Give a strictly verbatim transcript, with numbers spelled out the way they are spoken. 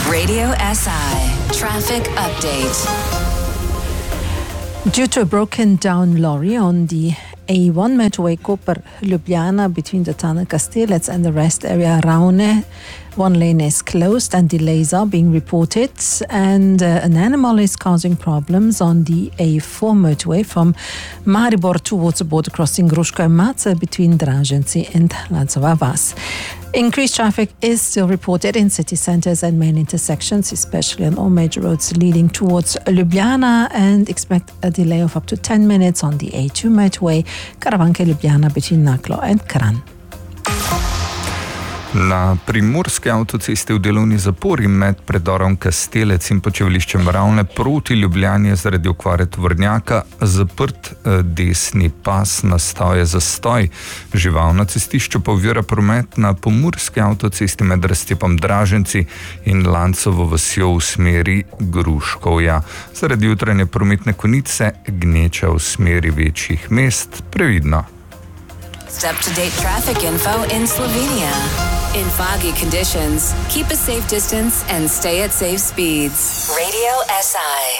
Radio S I Traffic Update. Due to a broken down lorry on the A one motorway Koper-Ljubljana between the tunnel Kastelec and the rest area Raune, one lane is closed and delays are being reported, and uh, an animal is causing problems on the A four motorway from Maribor towards the border crossing Gruško and Mace between Draženci and Lancova Vas. Increased traffic is still reported in city centres and main intersections, especially on all major roads leading towards Ljubljana, and expect a delay of up to ten minutes on the A two motorway Karavanke-Ljubljana between Naklo and Kranj. Na primorski avtocesti v delovni zapori med predorom Kastelec in počevališčem Ravne proti Ljubljani je zaradi okvare tovornjaka zaprt desni pas, nastal je zastoj. Žival na cestišču pa ovira promet na pomurski avtocesti med raztepom Draženci in Lancovo vasjo v smeri Gruškovja. Zaradi jutranje prometne konice gneča v smeri večjih mest. Previdno. Up-to-date traffic info in Slovenia. In foggy conditions, keep a safe distance and stay at safe speeds. Radio S I.